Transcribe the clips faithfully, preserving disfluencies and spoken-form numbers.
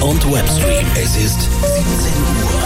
und Webstream. Es ist siebzehn Uhr.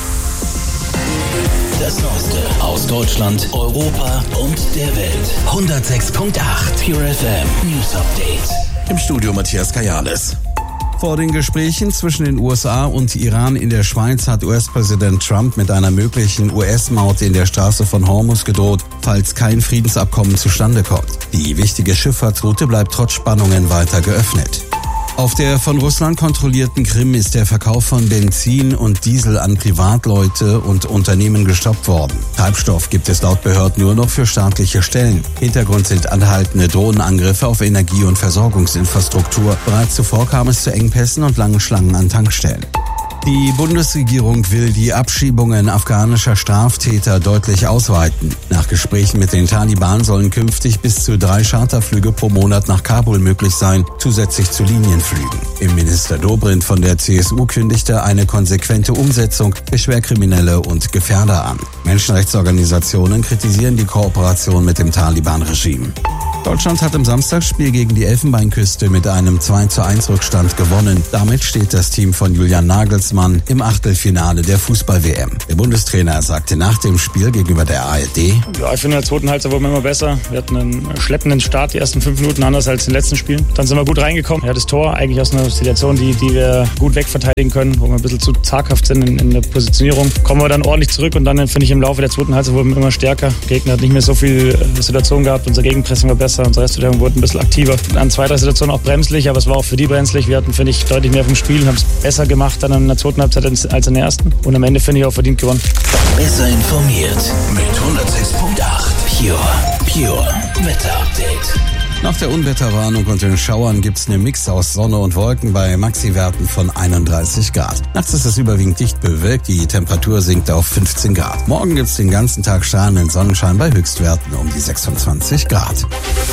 Das Neueste aus Deutschland, Europa und der Welt. hundertsechs Komma acht Pure F M News Update. Im Studio Matthias Kajales. Vor den Gesprächen zwischen den U S A und Iran in der Schweiz hat U S-Präsident Trump mit einer möglichen U S-Maut in der Straße von Hormuz gedroht, falls kein Friedensabkommen zustande kommt. Die wichtige Schifffahrtsroute bleibt trotz Spannungen weiter geöffnet. Auf der von Russland kontrollierten Krim ist der Verkauf von Benzin und Diesel an Privatleute und Unternehmen gestoppt worden. Treibstoff gibt es laut Behörden nur noch für staatliche Stellen. Hintergrund sind anhaltende Drohnenangriffe auf Energie- und Versorgungsinfrastruktur. Bereits zuvor kam es zu Engpässen und langen Schlangen an Tankstellen. Die Bundesregierung will die Abschiebungen afghanischer Straftäter deutlich ausweiten. Nach Gesprächen mit den Taliban sollen künftig bis zu drei Charterflüge pro Monat nach Kabul möglich sein, zusätzlich zu Linienflügen. Innenminister Dobrindt von der C S U kündigte eine konsequente Umsetzung für Schwerkriminelle und Gefährder an. Menschenrechtsorganisationen kritisieren die Kooperation mit dem Taliban-Regime. Deutschland hat im Samstagsspiel gegen die Elfenbeinküste mit einem zwei zu eins Rückstand gewonnen. Damit steht das Team von Julian Nagelsmann im Achtelfinale der Fußball-W M. Der Bundestrainer sagte nach dem Spiel gegenüber der A R D: Ja, ich finde, in der zweiten Halbzeit wurden wir immer besser. Wir hatten einen schleppenden Start, die ersten fünf Minuten, anders als in den letzten Spielen. Dann sind wir gut reingekommen. Ja, das Tor eigentlich aus einer Situation, die, die wir gut wegverteidigen können, wo wir ein bisschen zu zaghaft sind in, in der Positionierung. Kommen wir dann ordentlich zurück und dann finde ich im Laufe der zweiten Halbzeit wurden wir immer stärker. Der Gegner hat nicht mehr so viel Situation gehabt, unser Gegenpressing war besser. Unsere Restverteidigung wurde ein bisschen aktiver. An zwei, drei Situationen auch bremslich, aber es war auch für die bremslich. Wir hatten, finde ich, deutlich mehr vom Spiel und haben es besser gemacht dann in der zweiten Halbzeit als in der ersten. Und am Ende, finde ich, auch verdient gewonnen. Besser informiert mit hundertsechs Komma acht Pure. Pure Wetter Update. Nach der Unwetterwarnung und den Schauern gibt's einen Mix aus Sonne und Wolken bei Maxi-Werten von einunddreißig Grad. Nachts ist es überwiegend dicht bewölkt, die Temperatur sinkt auf fünfzehn Grad. Morgen gibt's den ganzen Tag strahlenden Sonnenschein bei Höchstwerten um die sechsundzwanzig Grad.